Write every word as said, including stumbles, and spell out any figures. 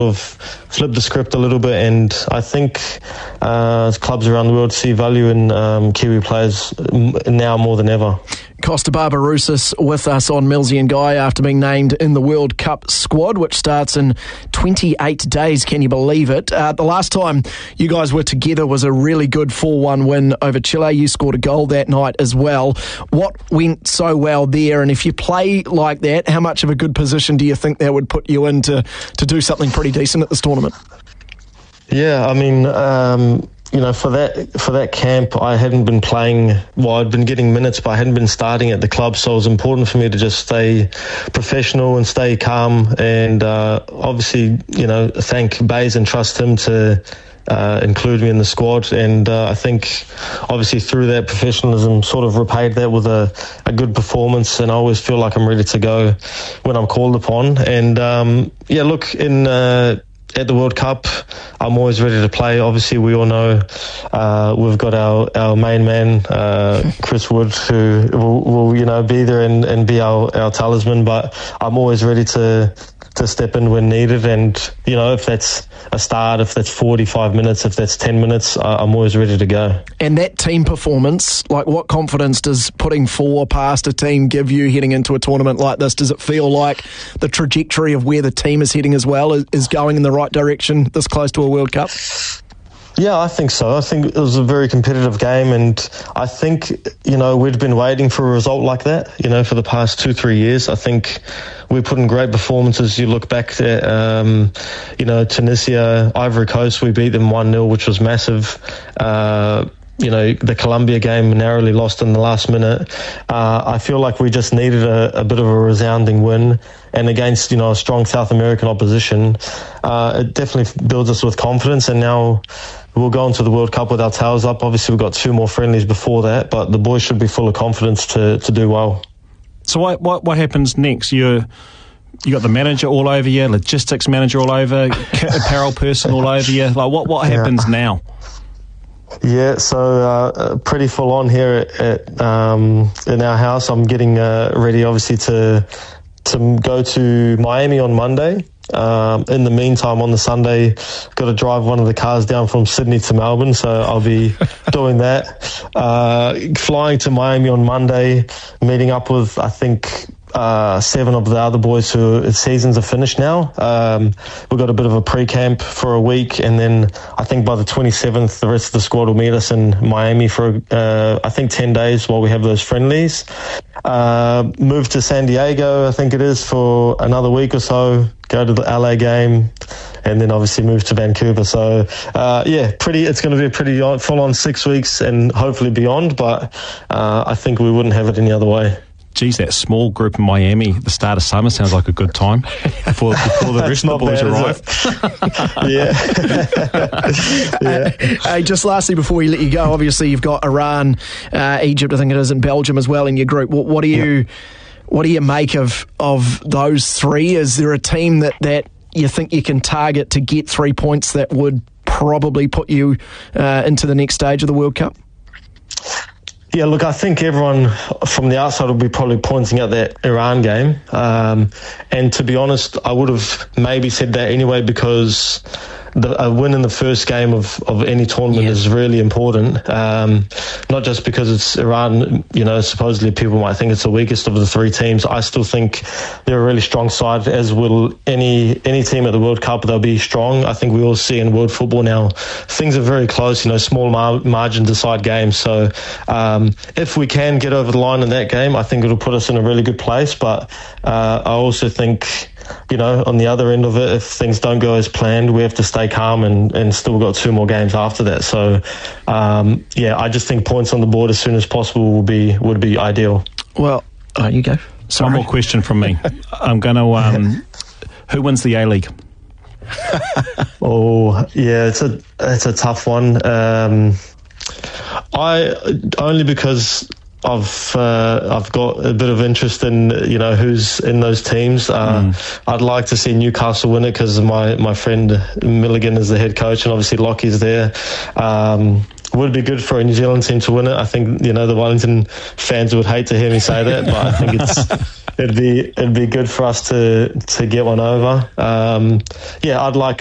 of flip the script a little bit, and I think uh, clubs around the world see value in um, Kiwi players now more than ever. Kosta Barbarouses with us on Millsy and Guy after being named in the World Cup squad, which starts in twenty-eight days. Can you believe it? Uh, the last time you guys were together was a really good four one win over Chile. You scored a goal that night as well. What went so well there? And if you play like that, how much of a good position do you think that would put you in to, to do something pretty decent at this tournament? Yeah, I mean... Um You know, for that for that camp, I hadn't been playing, well, I'd been getting minutes, but I hadn't been starting at the club, so it was important for me to just stay professional and stay calm, and uh, obviously, you know, thank Bays and trust him to uh, include me in the squad, and uh, I think, obviously, through that professionalism, sort of repaid that with a, a good performance, and I always feel like I'm ready to go when I'm called upon, and um, yeah, look, in... Uh, At the World Cup, I'm always ready to play. Obviously, we all know uh, we've got our, our main man, uh, Chris Wood, who will, will you know be there and, and be our, our talisman. But I'm always ready to to step in when needed. And you know, if that's a start, if that's forty-five minutes, if that's ten minutes, I'm always ready to go. And that team performance, like what confidence does putting four past a team give you heading into a tournament like this? Does it feel like the trajectory of where the team is heading as well is, is going in the right direction this close to a World Cup? Yeah, I think so. I think it was a very competitive game, and I think, you know, we'd been waiting for a result like that, you know, for the past two, three years. I think we put in great performances. You look back at, um, you know, Tunisia, Ivory Coast, we beat them one nil, which was massive. Uh, you know, the Colombia game narrowly lost in the last minute. Uh, I feel like we just needed a, a bit of a resounding win. And against, you know, a strong South American opposition, uh, it definitely builds us with confidence. And now we'll go into the World Cup with our tails up. Obviously, we've got two more friendlies before that, but the boys should be full of confidence to, to do well. So what, what what happens next? You you got the manager all over you, logistics manager all over, apparel person all over you. Like what what happens yeah. now? Yeah, so uh, pretty full on here at, at um, in our house. I'm getting uh, ready, obviously, to to go to Miami on Monday. Um, in the meantime, on the Sunday, got to drive one of the cars down from Sydney to Melbourne, so I'll be doing that. Uh, flying to Miami on Monday, meeting up with, I think, uh, seven of the other boys who seasons are finished now. Um, we've got a bit of a pre-camp for a week, and then I think by the twenty-seventh, the rest of the squad will meet us in Miami for, uh, I think, ten days while we have those friendlies. Uh, move to San Diego, I think it is, for another week or so. Go to the L A game, and then obviously move to Vancouver. So, uh, yeah, pretty. It's going to be a pretty full-on six weeks, and hopefully beyond. But uh, I think we wouldn't have it any other way. Geez, that small group in Miami at the start of summer sounds like a good time before, before the rest of the boys arrive. yeah. yeah. Uh, hey, just lastly, before we let you go, obviously you've got Iran, uh, Egypt, I think it is, and Belgium as well in your group. What, what do you, yeah. what do you make of of those three? Is there a team that, that you think you can target to get three points that would probably put you uh, into the next stage of the World Cup? Yeah, look, I think everyone from the outside will be probably pointing at that Iran game. Um, and to be honest, I would have maybe said that anyway, because the, a win in the first game of, of any tournament yeah. is really important. Um, not just because it's Iran, you know, supposedly people might think it's the weakest of the three teams. I still think they're a really strong side, as will any any team at the World Cup. They'll be strong. I think we all see in world football now, things are very close, you know, small mar- margin decide games. So um, if we can get over the line in that game, I think it'll put us in a really good place. But uh, I also think, you know, on the other end of it, if things don't go as planned, we have to stay calm and, and still got two more games after that. So, um, yeah, I just think points on the board as soon as possible would be would be ideal. Well, oh, you go. Sorry. One more question from me. I'm going to... Um, who wins the A-League? oh, yeah, it's a it's a tough one. Um, I only because... I've uh, I've got a bit of interest in, you know, who's in those teams. Uh, mm. I'd like to see Newcastle win it because my, my friend Milligan is the head coach, and obviously Lockie's there. Um, would be good for a New Zealand team to win it. I think, you know, the Wellington fans would hate to hear me say that, but I think it's it'd be it'd be good for us to to get one over. Um, yeah, I'd like